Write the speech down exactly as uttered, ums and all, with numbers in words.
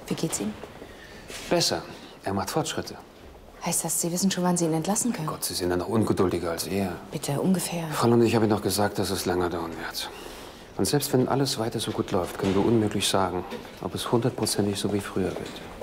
Wie geht's ihm? Besser. Er macht Fortschritte. Heißt das, Sie wissen schon, wann Sie ihn entlassen können? Gott, Sie sind ja noch ungeduldiger als er. Bitte, ungefähr. Frau und ich habe Ihnen noch gesagt, dass es länger dauern wird. Und selbst wenn alles weiter so gut läuft, können wir unmöglich sagen, ob es hundertprozentig so wie früher wird.